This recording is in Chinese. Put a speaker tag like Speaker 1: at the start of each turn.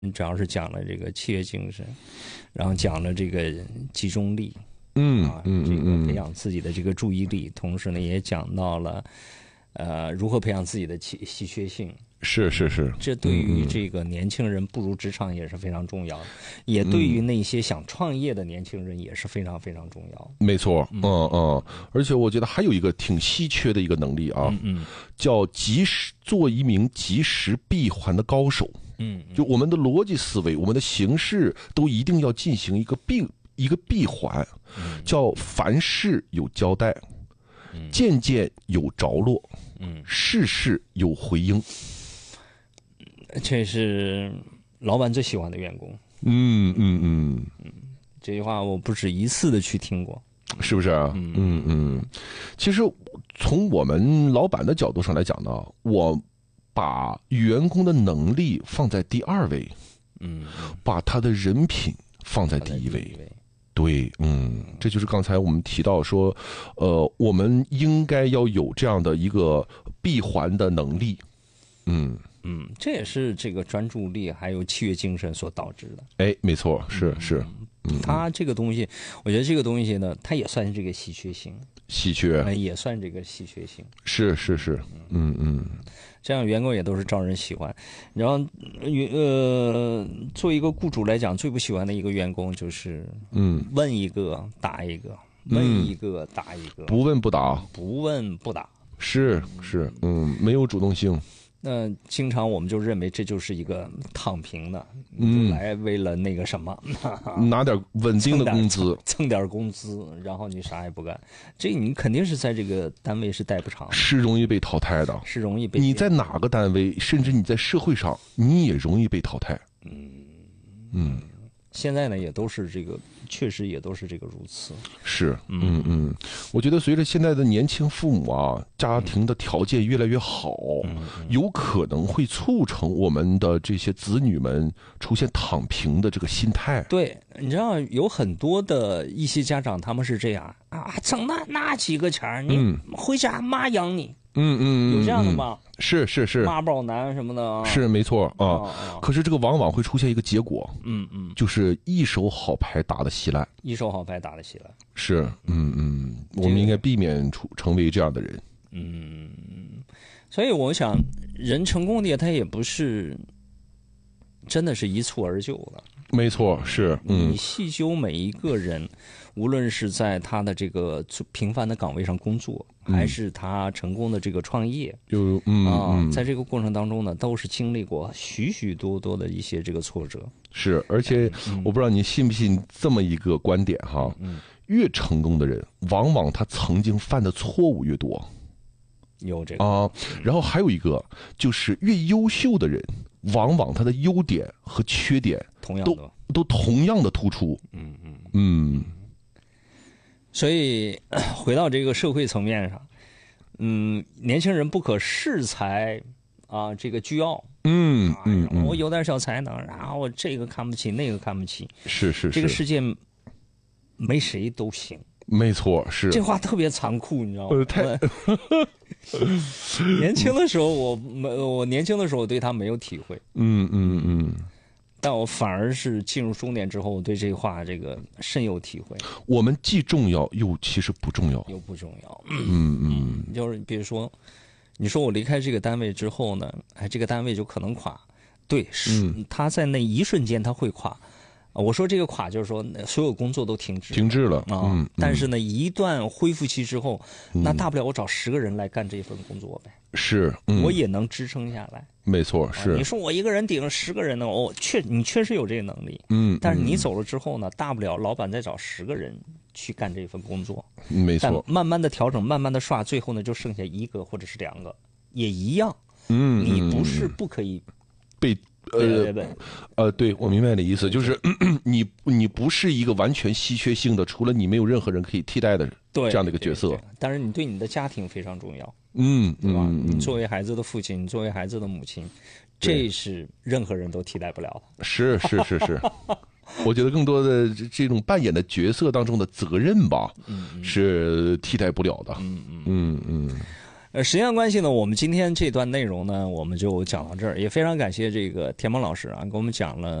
Speaker 1: 主要是讲了这个契约精神，然后讲了这个集中力，这个培养自己的这个注意力，同时呢也讲到了如何培养自己的稀缺性。
Speaker 2: 是，
Speaker 1: 这对于这个年轻人步入职场也是非常重要的，也对于那些想创业的年轻人也是非常非常重要。
Speaker 2: 没错，而且我觉得还有一个挺稀缺的一个能力啊，叫做一名及时闭环的高手。就我们的逻辑思维，我们的形式都一定要进行一个闭环，叫凡事有交代，件件有着落，事事有回应。
Speaker 1: 这是老板最喜欢的员工。这句话我不止一次的去听过，
Speaker 2: 是不是啊？其实从我们老板的角度上来讲呢，我把员工的能力放在第二位，把他的人品放在第一位。对，这就是刚才我们提到说，我们应该要有这样的一个闭环的能力。
Speaker 1: 这也是这个专注力还有契约精神所导致的。
Speaker 2: 哎，没错，是。
Speaker 1: 它这个东西，我觉得这个东西呢，它也算是这个稀缺性。也算这个稀缺性。
Speaker 2: 是。
Speaker 1: 这样员工也都是招人喜欢。然后，作为一个雇主来讲，最不喜欢的一个员工就是，问一个答一个，问一个答一个，
Speaker 2: 不问不答，
Speaker 1: 是，
Speaker 2: 没有主动性。
Speaker 1: 那经常我们就认为这就是一个躺平的，就来为了那个什么，
Speaker 2: 拿点稳定的工资，
Speaker 1: 蹭点工资，然后你啥也不干，这你肯定是在这个单位是待不长的，
Speaker 2: 是容易被淘汰的，你在哪个单位，甚至你在社会上，你也容易被淘汰。
Speaker 1: 现在呢，也都是这个，确实也都是这个如此。
Speaker 2: 是，我觉得随着现在的年轻父母啊，家庭的条件越来越好，有可能会促成我们的这些子女们出现躺平的这个心态。
Speaker 1: 对，你知道有很多的一些家长他们是这样啊，挣那几个钱，你回家妈养你。有这样的吗？
Speaker 2: 是
Speaker 1: 妈宝男什么的，
Speaker 2: 是没错啊。可是这个往往会出现一个结果，就是一手好牌打得稀烂，是，我们应该避免成为这样的人。
Speaker 1: 所以我想，人成功的他也不是真的是一蹴而就的。
Speaker 2: 没错，是，
Speaker 1: 你细究每一个人，无论是在他的这个平凡的岗位上工作，还是他成功的这个创业，在这个过程当中呢，都是经历过许许多多的一些这个挫折。
Speaker 2: 是，而且我不知道你信不信这么一个观点哈，越成功的人，往往他曾经犯的错误越多。
Speaker 1: 有这个
Speaker 2: 然后还有一个就是越优秀的人，往往他的优点和缺点都同样的突出。
Speaker 1: 所以回到这个社会层面上，年轻人不可恃才啊，这个倨傲。我有点小才能，然后我这个看不起，那个看不起。
Speaker 2: 是，
Speaker 1: 这个世界没谁都行。
Speaker 2: 没错，是。
Speaker 1: 这话特别残酷，你知道吗？年轻的时候我年轻的时候对他没有体会。但我反而是进入中年之后，我对这话这个深有体会。
Speaker 2: 我们既重要又其实不重要，
Speaker 1: 就是比如说，你说我离开这个单位之后呢，这个单位就可能垮。对，他在那一瞬间他会垮。我说这个垮就是说所有工作都停滞
Speaker 2: 了
Speaker 1: 但是呢，一段恢复期之后，那大不了我找10个人来干这份工作呗。
Speaker 2: 是，
Speaker 1: 我也能支撑下来。
Speaker 2: 没错，是。
Speaker 1: 你说我一个人顶10个人呢？你确实有这个能力。但是你走了之后呢，大不了老板再找10个人去干这份工作。
Speaker 2: 没错。
Speaker 1: 但慢慢的调整，慢慢的刷，最后呢就剩下1个或者是2个，也一样。你不是不可以
Speaker 2: 被。对，我明白你的意思，就是你不是一个完全稀缺性的，除了你没有任何人可以替代的这样的一个角色。
Speaker 1: 但是你对你的家庭非常重要，对吧？你作为孩子的父亲，你作为孩子的母亲，这是任何人都替代不了的。
Speaker 2: 是，我觉得更多的这种扮演的角色当中的责任吧，是替代不了的。
Speaker 1: 时间关系呢，我们今天这段内容呢，我们就讲到这儿，也非常感谢这个田萌老师啊，给我们讲了